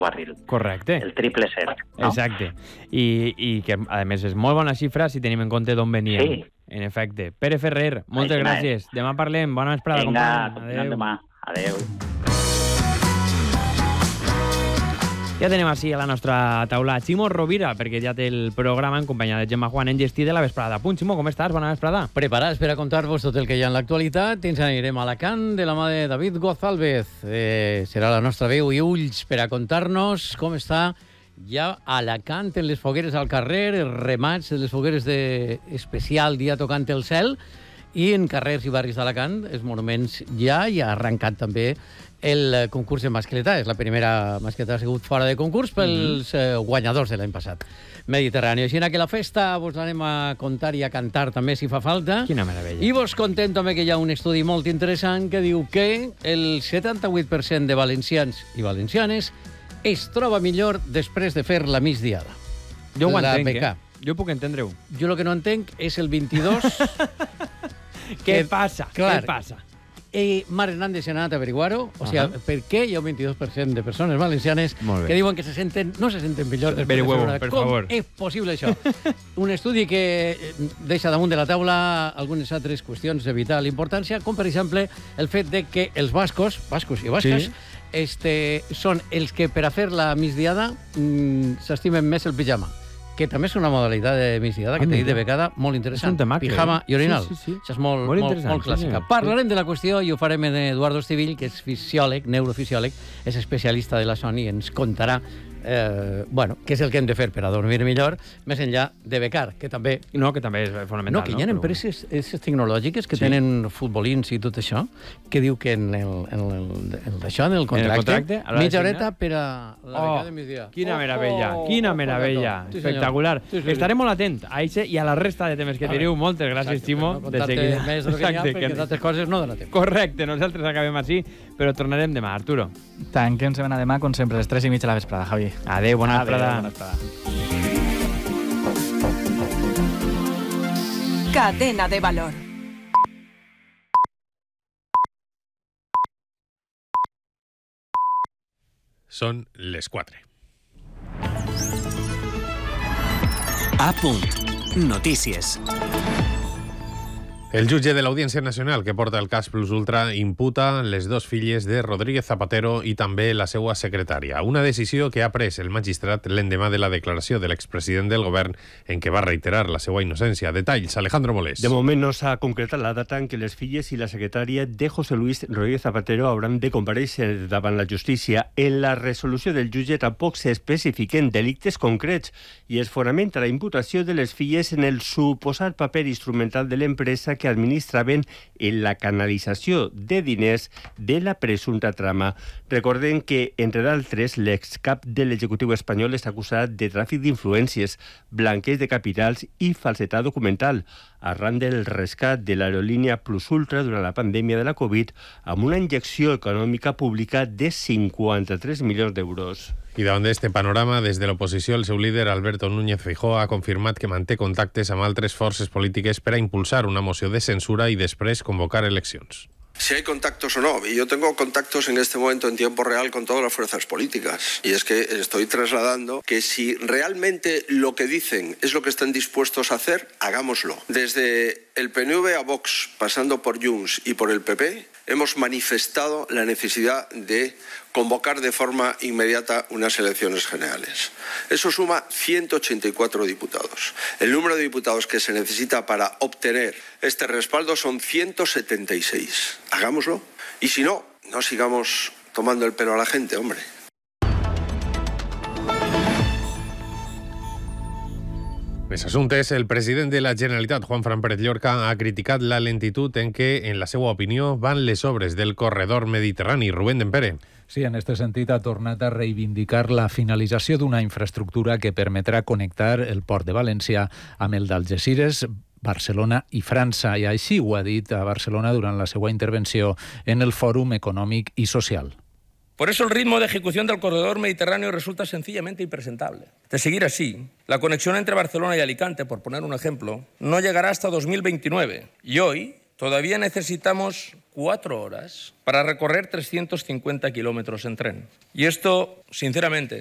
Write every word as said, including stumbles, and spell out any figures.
barril. Correcte. El triple set. No? Exacte. I, I que, a més, és molt bona xifra si tenim en compte d'on veníem. Sí. En efecte. Pere Ferrer, moltes Així gràcies. És. Demà parlem. Bona vesprada, Vinga, company. Adéu. Demà. Adéu. Ja tenem així a la nostra taula Ximo Rovira, perquè ja té el programa en companyia de Gemma Juan en gestí de la vesprada. Punt, Ximo, com estàs? Bona vesprada. Preparats per a contar-vos tot el que hi ha en l'actualitat. Ens anirem a Alacant de la mà de David González. Eh, serà la nostra veu i ulls per a contar-nos com està ja Alacant en les fogueres al carrer, els remats de les fogueres de especial dia tocant el cel, i en carrers i barris d'Alacant, els monuments ja, i ha arrencat també el concurs de mascletà. És la primera mascletà, ha sigut fora de concurs pels eh, guanyadors de l'any passat. Mediterrani. Així que la festa vos l'anem a contar i a cantar també si fa falta. Quina meravella. I vos contem també que hi ha un estudi molt interessant que diu que el setanta-vuit per cent de valencians i valencianes es troba millor després de fer la migdiada. Jo ho la entenc, B K. eh? Jo puc entendre-ho. Jo el que no entenc és el vint-i-dos... Què passa? Clar, Què passa? I Mar Hernández ha anat a averiguar-ho. O sigui, Ahà. per què hi ha un vint-i-dos per cent de persones valencianes Molt bé. que diuen que se senten, no se senten millor després de Averigueu-ho, fer una- per Com favor. és possible això? Un estudi que eh, deixa damunt de la taula algunes altres qüestions de vital importància, com per exemple el fet de que els bascos, bascos i basques, Sí. este, són els que per a fer la migdiada mm, s'estimen més el pijama, que també és una modalitat de migdiada que Ah, t'he dit mira. de becada molt interessant. És un temaco, Pijama eh? i orinal. Sí, sí, sí. Això és molt, Molt molt, interessant, molt sí, clàssica. senyor. Parlarem de la qüestió i ho farem amb Eduardo Estivill, que és fisiòleg, neurofisiòleg, és especialista de la son i ens contarà eh, bueno, què és el que hem de fer per a dormir millor, més enllà de becar, que també... No, que també és fonamental. No, que hi ha Però- empreses aquestes tecnològiques que Sí. tenen futbolins i tot això, que diu que en el, en el, en això, en el contracte, contracte, a l'hora de mitja signar? horeta per a la Oh, becada de migdia. quina Oh, meravella, oh, quina oh, meravella. sí, senyor. Espectacular. Sí, sí, sí. Estaré molt atent a això i a la resta de temes que Vale. teniu. Moltes gràcies, Exacte, Ximo. per no contar-te més del que n'hi ha, Exacte, perquè d'altres coses no dona temps. Correcte, nosaltres acabem així, però tornarem demà. Arturo. Tanquem setmana demà, com sempre, a les tres i mitja de la vesprada, Javi. Adéu, bona Adéu, vesprada. bona vesprada. Cadena de valor. Són les quatre. A punt. Notícies. El jutge de l'Audiència Nacional que porta el cas Plus Ultra imputa les dos filles de Rodríguez Zapatero i també la seva secretària. Una decisió que ha pres el magistrat l'endemà de la declaració de l'expresident del govern en què va reiterar la seva innocència. Detalls, Alejandro Molés. De moment no s'ha concretat la data en què les filles i la secretària de José Luis Rodríguez Zapatero hauran de comparèixer davant la justícia. En la resolució del jutge tampoc s'especifiquen delictes concrets i es fonamenta la imputació de les filles en el suposat paper instrumental de l'empresa que administraven en la canalització de diners de la presumpta trama. Recordem que, entre d'altres, l'excap de l'executiu espanyol està acusat de tràfic d'influències, blanqueig de capitals i falsetat documental, arran del rescat de l'aerolínia Plus Ultra durant la pandèmia de la Covid, amb una injecció econòmica pública de cinquanta-tres milions d'euros. I davant d'este panorama, des de l'oposició, el seu líder, Alberto Núñez Feijóo, ha confirmat que manté contactes amb altres forces polítiques per a impulsar una moció de censura i després convocar eleccions. Si hay contactos o no. Y yo tengo contactos en este momento en tiempo real con todas las fuerzas políticas. Y es que estoy trasladando que si realmente lo que dicen es lo que están dispuestos a hacer, hagámoslo. Desde el P N V a Vox, pasando por Junts y por el P P, hemos manifestado la necesidad de convocar de forma inmediata unas elecciones generales. Eso suma ciento ochenta y cuatro diputados. El número de diputados que se necesita para obtener este respaldo son ciento setenta y seis. Hagámoslo. Y si no, no sigamos tomando el pelo a la gente, hombre. Més assumptes, el president de la Generalitat, Juan Fran Pérez Llorca, ha criticat la lentitud en què, en la seva opinió, van les obres del corredor mediterrani. Rubén Dempere. Sí, en aquest sentit ha tornat a reivindicar la finalització d'una infraestructura que permetrà connectar el port de València amb el d'Algesires, Barcelona i França. I així ho ha dit a Barcelona durant la seva intervenció en el Fòrum Econòmic i Social. Por eso el ritmo de ejecución del corredor mediterráneo resulta sencillamente impresentable. De seguir así, la conexión entre Barcelona y Alicante, por poner un ejemplo, no llegará hasta dos mil veintinueve. Y hoy todavía necesitamos cuatro horas para recorrer trescientos cincuenta kilómetros en tren. Y esto, sinceramente,